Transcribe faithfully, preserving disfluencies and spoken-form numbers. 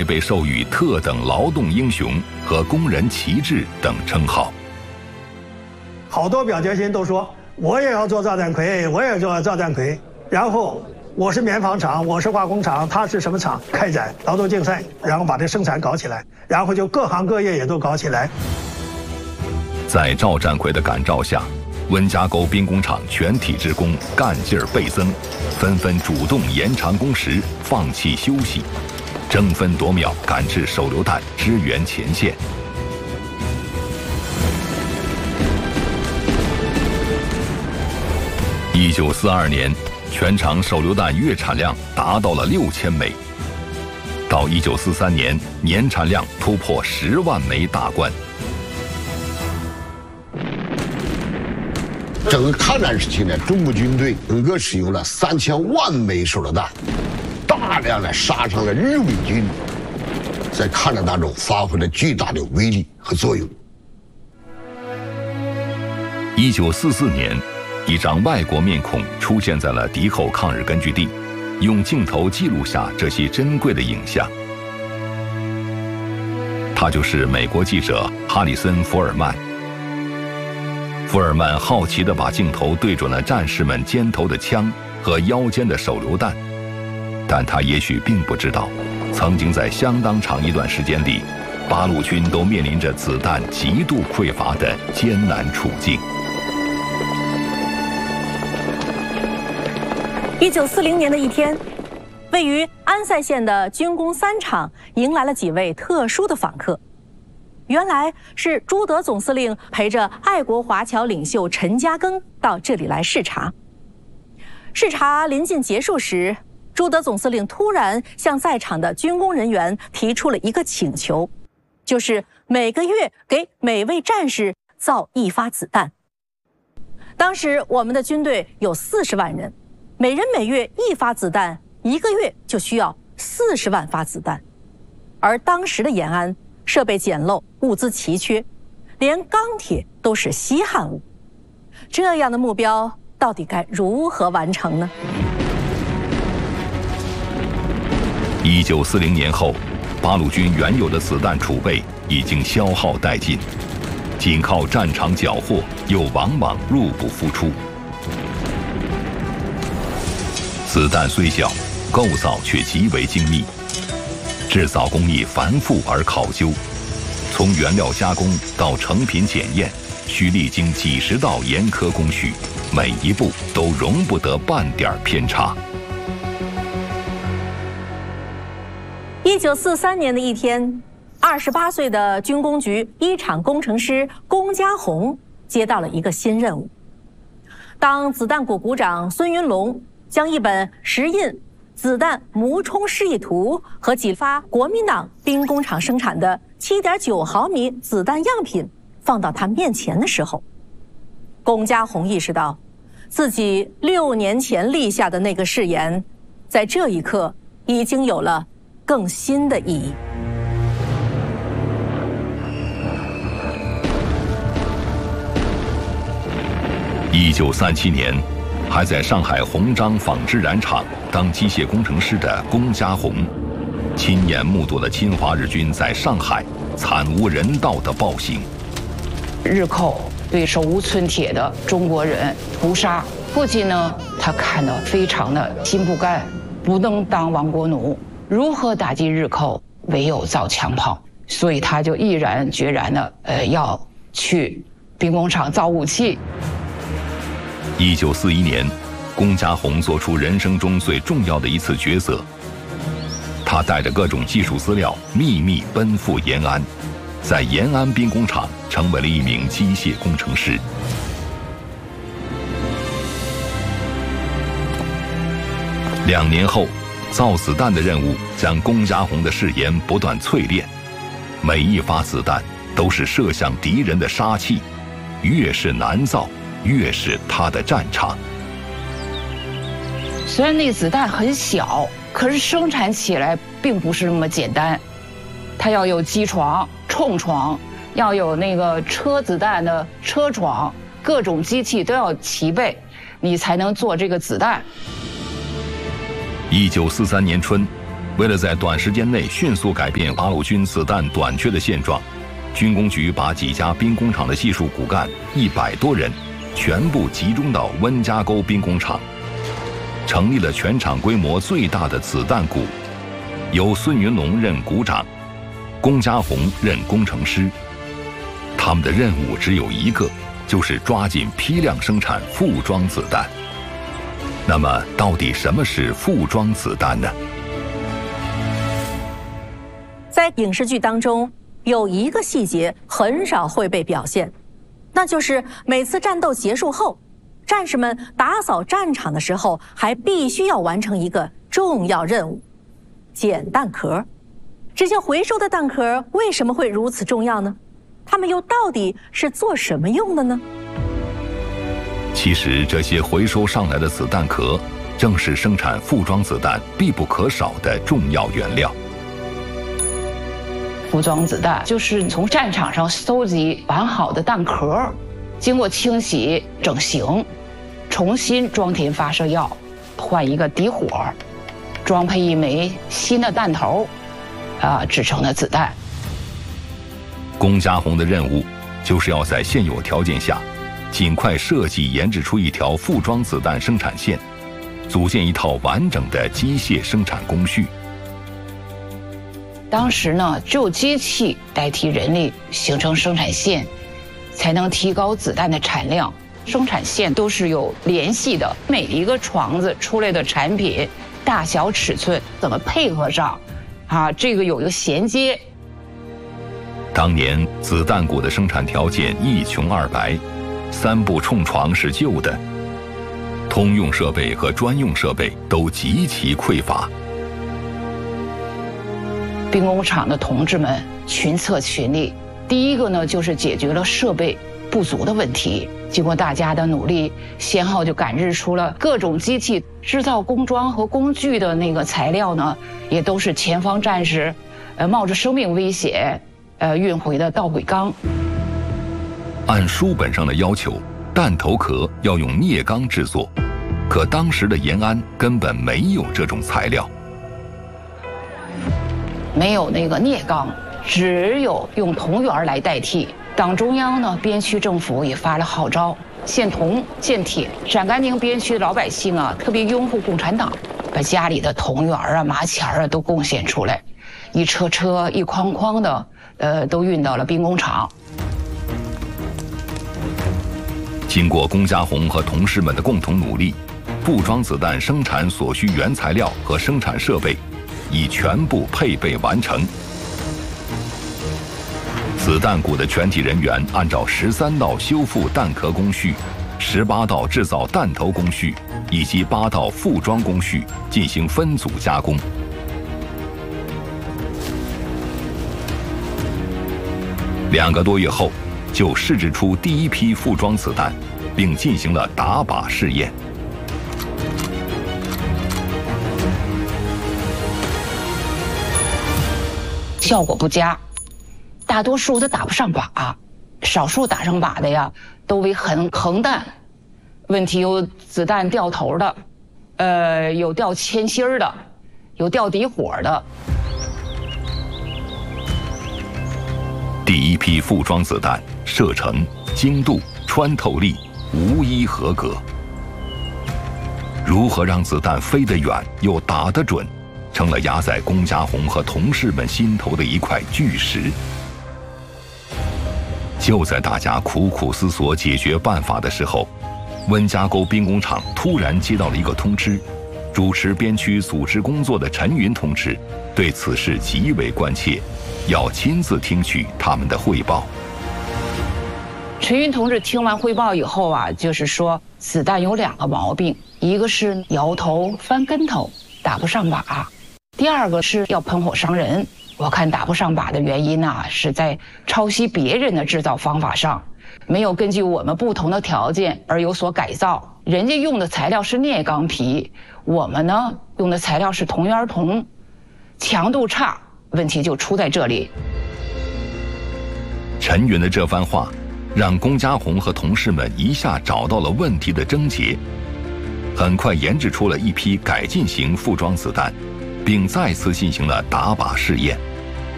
被授予特等劳动英雄和工人旗帜等称号。 好多表决心都说我也要做赵占奎，我也要做赵占奎，然后我是棉纺厂，我是化工厂，他是什么厂，开展劳动竞赛，然后把这生产搞起来，然后就各行各业也都搞起来。 在赵占奎的感召下，温家沟兵工厂全体职工干劲儿倍增，纷纷主动延长工时，放弃休息，争分夺秒赶制手榴弹支援前线。一九四二年，全场手榴弹月产量达到了六千枚。到一九四三年，年产量突破十万枚大关。 整个抗战时期呢，中国军队整个使用了三千万枚手榴弹，大量的杀伤了日伪军，在抗战当中发挥了巨大的威力和作用。 一九四四年，一张外国面孔出现在了敌后抗日根据地，用镜头记录下这些珍贵的影像。他就是美国记者哈里森·福尔曼。福尔曼好奇地把镜头对准了战士们肩头的枪和腰间的手榴弹，但他也许并不知道，曾经在相当长一段时间里，八路军都面临着子弹极度匮乏的艰难处境。 一九四零年的一天，位于安塞县的军工三厂迎来了几位特殊的访客。原来是朱德总司令陪着爱国华侨领袖陈嘉庚到这里来视察。视察临近结束时，朱德总司令突然向在场的军工人员提出了一个请求，就是每个月给每位战士造一发子弹。当时我们的军队有四十万人，每人每月一发子弹，一个月就需要四十万发子弹。而当时的延安设备简陋，物资奇缺，连钢铁都是稀罕物。这样的目标到底该如何完成呢？ 一九四零年后，八路军原有的子弹储备已经消耗殆尽，仅靠战场缴获又往往入不敷出。子弹虽小，构造却极为精密，制造工艺繁复而考究，从原料加工到成品检验，需历经几十道严苛工序，每一步都容不得半点偏差。 一九四三年的一天，二十八岁的军工局一厂工程师龚家宏接到了一个新任务。当子弹股股长孙云龙将一本石印子弹模充示意图和几发国民党兵工厂生产的 七点九毫米子弹样品放到他面前的时候，龚家宏意识到自己六年前立下的那个誓言，在这一刻已经有了更新的意义。 一九三七年，还在上海鸿章纺织染厂当机械工程师的龚家宏，亲眼目睹了侵华日军在上海惨无人道的暴行。 日寇对手无寸铁的中国人屠杀，父亲呢，他看得非常的心不甘，不能当亡国奴，如何打击日寇？唯有造枪炮，所以他就毅然决然的呃要去兵工厂造武器。 一九四一年，龚家宏做出人生中最重要的一次抉择，他带着各种技术资料秘密奔赴延安，在延安兵工厂成为了一名机械工程师。两年后，造子弹的任务将龚家宏的誓言不断淬炼，每一发子弹都是射向敌人的杀器，越是难造，越是他的战场。 虽然那子弹很小，可是生产起来并不是那么简单，它要有机床、冲床，要有那个车子弹的车床，各种机器都要齐备，你才能做这个子弹。 一九四三年春， 为了在短时间内迅速改变八路军子弹短缺的现状，军工局把几家兵工厂的技术骨干一百多人全部集中到温家沟兵工厂，成立了全厂规模最大的子弹股，由孙云龙任股长，龚家宏任工程师。他们的任务只有一个，就是抓紧批量生产副装子弹。那么，到底什么是副装子弹呢？ 在影视剧当中，有一个细节很少会被表现，那就是每次战斗结束后，战士们打扫战场的时候，还必须要完成一个重要任务——捡弹壳。这些回收的弹壳为什么会如此重要呢？它们又到底是做什么用的呢？ 其实，这些回收上来的子弹壳，正是生产副装子弹必不可少的重要原料。 副装子弹就是从战场上搜集完好的弹壳，经过清洗整形，重新装填发射药，换一个底火，装配一枚新的弹头，啊，制成的子弹。 龚家宏的任务就是要在现有条件下，尽快设计研制出一条副装子弹生产线，组建一套完整的机械生产工序。 当时呢，只有机器代替人力形成生产线，才能提高子弹的产量。生产线都是有联系的，每一个床子出来的产品大小尺寸怎么配合上，啊，这个有一个衔接。 当年子弹股的生产条件一穷二白，三部冲床是旧的，通用设备和专用设备都极其匮乏。 兵工厂的同志们群策群力，第一个呢就是解决了设备不足的问题。经过大家的努力，先后就赶制出了各种机器制造工装和工具的那个材料呢，也都是前方战士，呃，冒着生命危险，呃，运回的导轨钢。 按书本上的要求，弹头壳要用镍钢制作，可当时的延安根本没有这种材料。 没有那个镍钢，只有用铜元来代替。党中央呢，边区政府也发了号召，限铜限铁。陕甘宁边区的老百姓啊，特别拥护共产党，把家里的铜元啊、麻钱啊都贡献出来，一车车、一筐筐的，呃，都运到了兵工厂。 经过龚家宏和同事们的共同努力，副装子弹生产所需原材料和生产设备已全部配备完成。子弹股的全体人员按照十三道修复弹壳工序、十八道制造弹头工序以及八道副装工序进行分组加工。两个多月后，就试制出第一批副装子弹，并进行了打靶试验。 效果不佳，大多数都打不上靶，少数打上靶的呀，都为横横弹。问题有子弹掉头的，呃，有掉铅芯儿的，有掉底火的。 第一批副装子弹射程、精度、穿透力无一合格。如何让子弹飞得远又打得准，成了压在龚家宏和同事们心头的一块巨石。就在大家苦苦思索解决办法的时候，温家沟兵工厂突然接到了一个通知，主持边区组织工作的陈云同志对此事极为关切，要亲自听取他们的汇报。 陈云同志听完汇报以后啊，就是说子弹有两个毛病，一个是摇头翻跟头，打不上靶；第二个是要喷火伤人。我看打不上靶的原因啊，是在抄袭别人的制造方法上，没有根据我们不同的条件而有所改造。人家用的材料是镍钢皮，我们呢用的材料是铜元铜，强度差，问题就出在这里。 陈云的这番话，让龚家宏和同事们一下找到了问题的症结，很快研制出了一批改进型副装子弹， 并再次进行了打靶试验。